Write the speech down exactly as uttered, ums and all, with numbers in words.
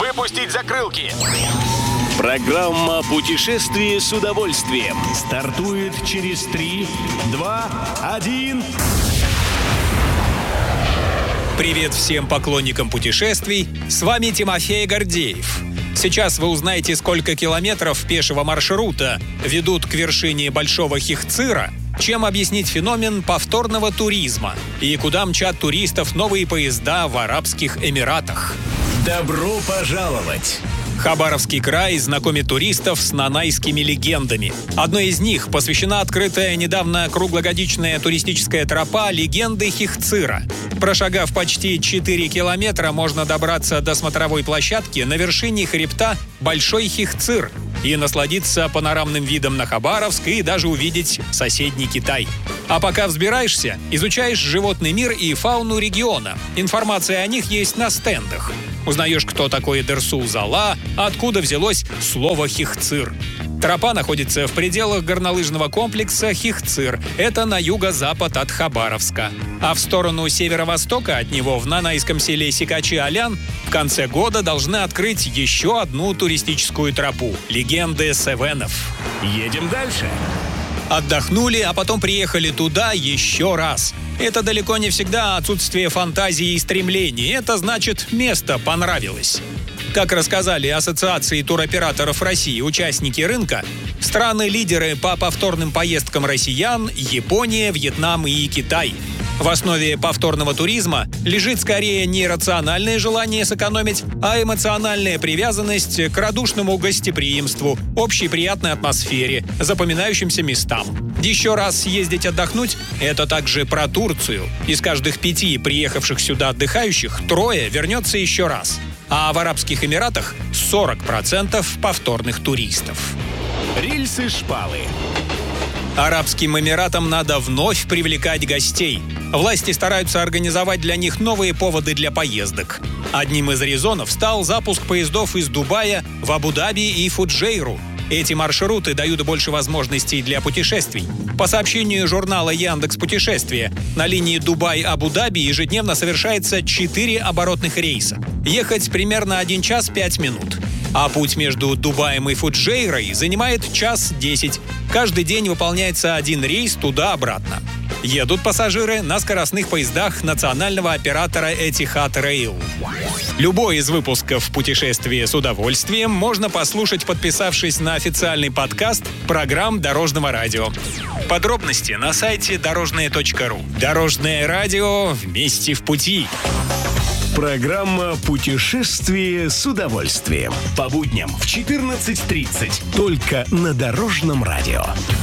Выпустить закрылки. Программа «Путешествие с удовольствием» стартует через три, два, один. Привет всем поклонникам путешествий, с вами Тимофей Гордеев. Сейчас вы узнаете, сколько километров пешего маршрута ведут к вершине Большого Хихцира, чем объяснить феномен повторного туризма и куда мчат туристов новые поезда в Арабских Эмиратах. Добро пожаловать! Хабаровский край знакомит туристов с нанайскими легендами. Одной из них посвящена открытая недавно круглогодичная туристическая тропа «Легенды Хихцира». Прошагав почти четыре километра, можно добраться до смотровой площадки на вершине хребта Большой Хихцир и насладиться панорамным видом на Хабаровск и даже увидеть соседний Китай. А пока взбираешься, изучаешь животный мир и фауну региона. Информация о них есть на стендах. Узнаешь, кто такой Дерсу-Зала, откуда взялось слово «Хихцир». Тропа находится в пределах горнолыжного комплекса Хихцир. Это на юго-запад от Хабаровска. А в сторону северо-востока от него, в нанайском селе Сикачи-Алян, в конце года должны открыть еще одну туристическую тропу – «Легенды Севенов». Едем дальше. Отдохнули, а потом приехали туда еще раз. Это далеко не всегда отсутствие фантазии и стремлений. Это значит, место понравилось. Как рассказали Ассоциации туроператоров России участники рынка, страны-лидеры по повторным поездкам россиян – Япония, Вьетнам и Китай. В основе повторного туризма лежит скорее не рациональное желание сэкономить, а эмоциональная привязанность к радушному гостеприимству, общей приятной атмосфере, запоминающимся местам. Еще раз съездить отдохнуть – это также про Турцию. Из каждых пяти приехавших сюда отдыхающих трое вернется еще раз. А в Арабских Эмиратах сорок процентов повторных туристов. Рельсы-шпалы. Арабским Эмиратам надо вновь привлекать гостей. Власти стараются организовать для них новые поводы для поездок. Одним из резонов стал запуск поездов из Дубая в Абу-Даби и Фуджейру. Эти маршруты дают больше возможностей для путешествий. По сообщению журнала «Яндекс.Путешествия», на линии Дубай-Абу-Даби ежедневно совершается четыре оборотных рейса. Ехать примерно один час пять минут. А путь между Дубаем и Фуджейрой занимает час десять. Каждый день выполняется один рейс туда-обратно. Едут пассажиры на скоростных поездах национального оператора Etihad Rail. Любой из выпусков «Путешествие с удовольствием» можно послушать, подписавшись на официальный подкаст программ Дорожного радио. Подробности на сайте дорожное точка ру. Дорожное радио вместе в пути. Программа «Путешествие с удовольствием». По будням в четырнадцать тридцать. Только на Дорожном радио.